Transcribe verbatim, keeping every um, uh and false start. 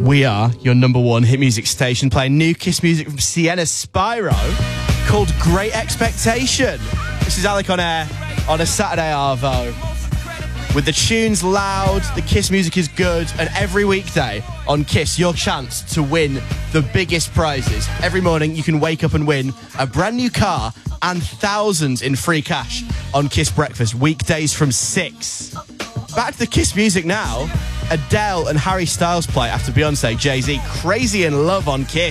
We are your number one hit music station, playing new Kiss music from Sienna Spyro called Great Expectation. This is Alec on air on a Saturday Arvo. With the tunes loud, the Kiss music is good, and every weekday on Kiss, your chance to win the biggest prizes. Every morning you can wake up and win a brand new car and thousands in free cash on Kiss Breakfast, weekdays from six. Back to the Kiss music now. Adele and Harry Styles play after Beyonce, Jay-Z, Crazy in Love on Kiss.